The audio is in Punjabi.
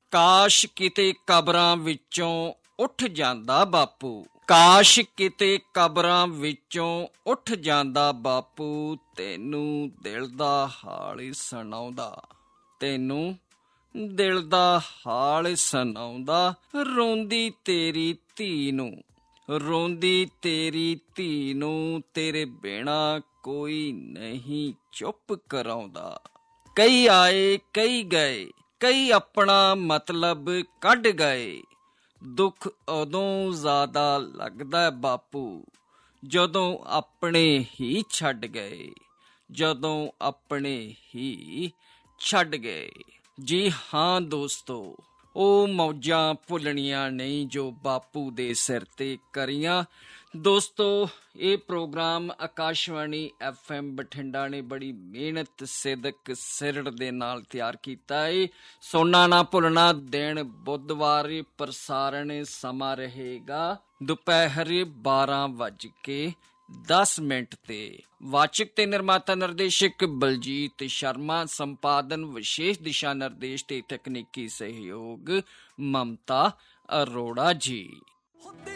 ਕਾਸ਼ ਕਿਤੇ ਕਬਰਾਂ ਵਿੱਚੋਂ ਉੱਠ ਜਾਂਦਾ ਬਾਪੂ, ਕਾਸ਼ ਕਿਤੇ ਕਬਰਾਂ ਵਿੱਚੋਂ ਉੱਠ ਜਾਂਦਾ ਬਾਪੂ, ਤੈਨੂੰ ਦਿਲ ਦਾ ਹਾਲ ਸੁਣਾਉਂਦਾ, ਤੈਨੂੰ ਦਿਲ ਦਾ ਹਾਲ ਸੁਣਾਉਂਦਾ। ਰੋਂਦੀ ਤੇਰੀ ਧੀ ਨੂੰ, ਰੋਂਦੀ ਤੇਰੀ ਧੀ ਨੂੰ, ਤੇਰੇ ਬਿਨਾਂ ਕੋਈ ਨਹੀਂ ਚੁੱਪ ਕਰਾਉਂਦਾ। ਕਈ ਆਏ ਕਈ ਗਏ, ਕਈ ਆਪਣਾ ਮਤਲਬ ਕੱਢ ਗਏ, ਦੁੱਖ ਉਦੋਂ ਜ਼ਿਆਦਾ ਲੱਗਦਾ ਬਾਪੂ ਜਦੋਂ ਆਪਣੇ ਹੀ ਛੱਡ ਗਏ, ਜਦੋਂ ਆਪਣੇ ਹੀ ਛੱਡ ਗਏ। ਜੀ ਹਾਂ ਦੋਸਤੋ, ਉਹ ਮੌਜਾਂ ਭੁੱਲਣੀਆਂ ਨਹੀਂ ਜੋ ਬਾਪੂ ਦੇ ਸਿਰ 'ਤੇ ਕਰੀਆਂ। ਦੋਸਤੋ, ਇਹ ਪ੍ਰੋਗਰਾਮ ਆਕਾਸ਼ਵਾਣੀ FM ਬਠਿੰਡਾ ਨੇ ਬੜੀ ਮਿਹਨਤ ਸਿਦਕ ਸਿਰੜ ਦੇ ਨਾਲ ਤਿਆਰ ਕੀਤਾ ਹੈ। ਸੁਣਨਾ ਨਾ ਭੁੱਲਣਾ। ਦਿਨ ਬੁੱਧਵਾਰ ਪ੍ਰਸਾਰਣ ਸਮਾਂ ਰਹੇਗਾ ਦੁਪਹਿਰ 12:10 ਤੇ। ਵਾਚਕ ਤੇ ਨਿਰਮਾਤਾ ਨਿਰਦੇਸ਼ਕ ਬਲਜੀਤ ਸ਼ਰਮਾ, ਸੰਪਾਦਨ ਵਿਸ਼ੇਸ਼ ਦਿਸ਼ਾ ਨਿਰਦੇਸ਼ ਤੇ ਤਕਨੀਕੀ ਸਹਿਯੋਗ ਮਮਤਾ ਅਰੋੜਾ ਜੀ।